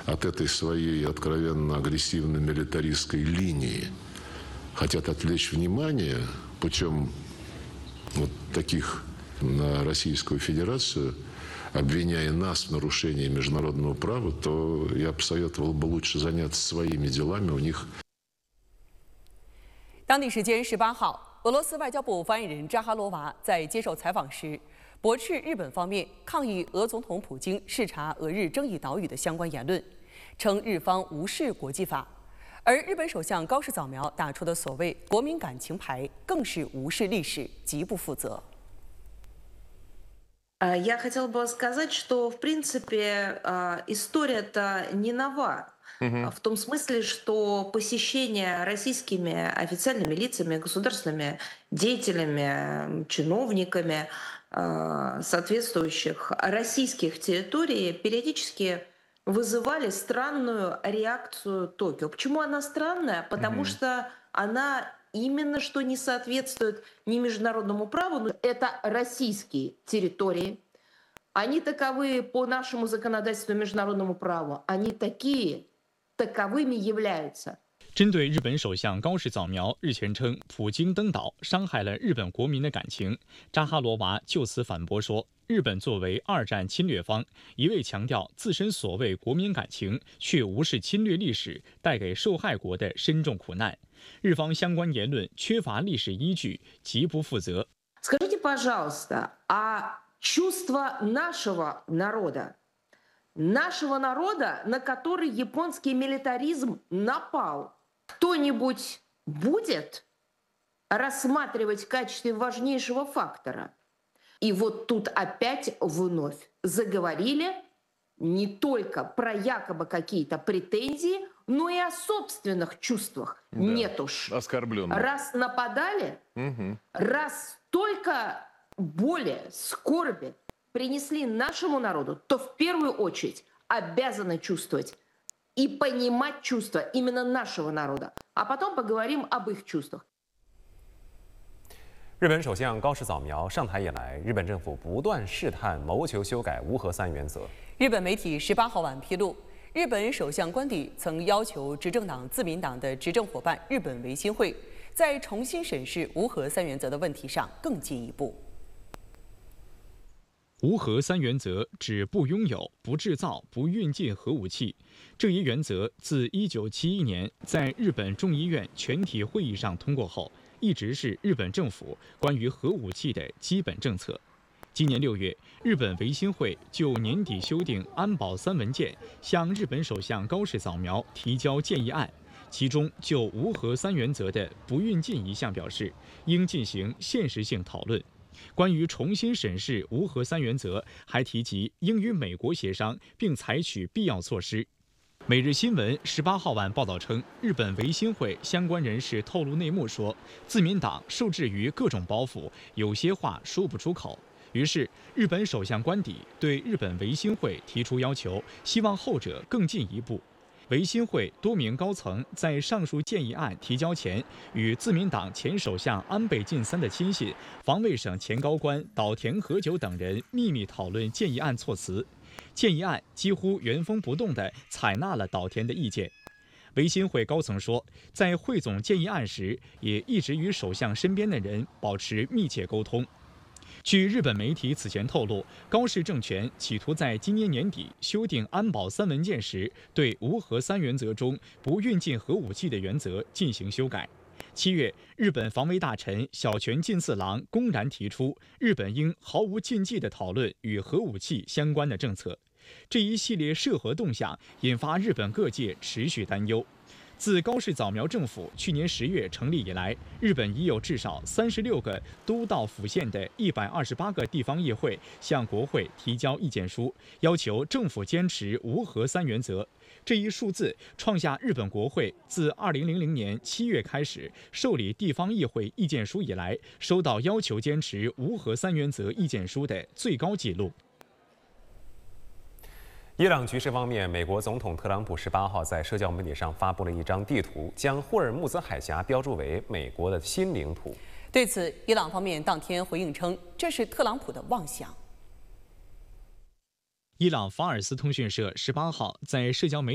от этой своей откровенно агрессивной милитаристской линии хотят отвлечь внимание путем вот таких на Российскую Федерацию, обвиняя нас в нарушении международного права, то я посоветовал бы лучше заняться своими делами. У них 当地时间18号，俄罗斯外交部发言人扎哈罗娃在接受采访时，驳斥日本方面抗议俄总统普京视察俄日争议岛屿的相关言论，称日方无视国际法。而日本首相高市早苗打出的所谓国民感情牌，更是无视历史，极不负责。 Я хотела бы сказать, что, в принципе, история-то не нова. В том смысле, что посещение российскими официальными лицами, государственными деятелями, чиновниками соответствующих российских территорий периодически вызывали странную реакцию Токио. Почему она странная? Потому что она именно что не соответствует ни международному праву, но это российские территории. Они таковы по нашему законодательству и международному праву. Они такие, таковыми являются. 针对日本首相高市早苗日前称普京登岛伤害了日本国民的感情，扎哈罗娃就此反驳说，日本作为二战侵略方，一味强调自身所谓国民感情，却无视侵略历史带给受害国的深重苦难。日方相关言论缺乏历史依据，极不负责。 Скажите, пожалуйста, а чувства нашего народа, на который японский милитаризм напал, кто-нибудь будет рассматривать в качестве важнейшего фактора? И вот тут опять вновь заговорили не только про якобы какие-то претензии, но и о собственных чувствах. Да. Нет уж. Оскорбленно. Раз нападали, раз только боли, скорби принесли нашему народу, то в первую очередь обязаны чувствовать и понимать чувства именно нашего народа. А потом поговорим об их чувствах. 日本首相高市早苗上台以来，日本政府不断试探谋求修改无核三原则。 日本媒体18号晚披露，日本首相官邸曾要求执政党自民党的执政伙伴日本维新会，在重新审视无核三原则的问题上更进一步。 无核三原则指不拥有、不制造、不运进核武器。这一原则自1971年在日本众议院全体会议上通过后，一直是日本政府关于核武器的基本政策。今年6月，日本维新会就年底修订安保3文件向日本首相高市早苗提交建议案，其中就无核三原则的不运进一项表示，应进行现实性讨论。关于重新审视无核三原则，还提及应与美国协商，并采取必要措施。每日新闻18号晚报道称，日本维新会相关人士透露内幕说，自民党受制于各种包袱，有些话说不出口。于是，日本首相官邸对日本维新会提出要求，希望后者更进一步。维新会多名高层在上述建议案提交前，与自民党前首相安倍晋三的亲信、防卫省前高官岛田和久等人秘密讨论建议案措辞。建议案几乎原封不动地采纳了岛田的意见。维新会高层说，在汇总建议案时，也一直与首相身边的人保持密切沟通。据日本媒体此前透露，高市政权企图在今年年底修订安保3文件时，对无核三原则中不运进核武器的原则进行修改。7月，日本防卫大臣小泉进次郎公然提出，日本应毫无禁忌地讨论与核武器相关的政策。这一系列涉核动向引发日本各界持续担忧。自高市早苗政府去年10月成立以来，日本已有至少36个都道府县的128个地方议会向国会提交意见书，要求政府坚持无核三原则。这一数字创下日本国会自2000年7月开始受理地方议会意见书以来，收到要求坚持无核三原则意见书的最高纪录。 伊朗局势方面，美国总统特朗普18号在社交媒体上发布了一张地图，将霍尔木兹海峡标注为美国的新领土。 对此，伊朗方面当天回应称，这是特朗普的妄想。 伊朗法尔斯通讯社18号在社交媒体